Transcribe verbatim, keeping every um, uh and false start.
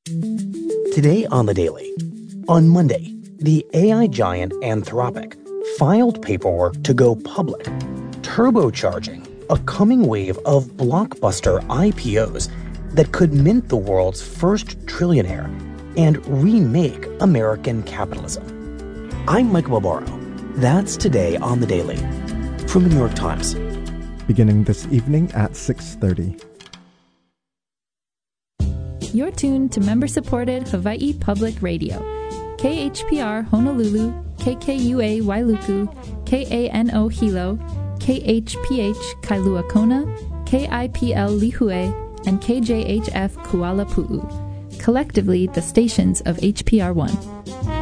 Today on The Daily. On Monday, the A I giant Anthropic filed paperwork to go public, turbocharging a coming wave of blockbuster I P Os that could mint the world's first trillionaire and remake American capitalism. I'm Michael Barbaro. That's Today on The Daily from the New York Times. Beginning this evening at six thirty. You're tuned to member-supported Hawaii Public Radio. K H P R Honolulu, K K U A Wailuku, K A N O Hilo, K H P H Kailua Kona, K I P L Lihue, and K J H F Kuala Pu'u. Collectively, the stations of H P R one.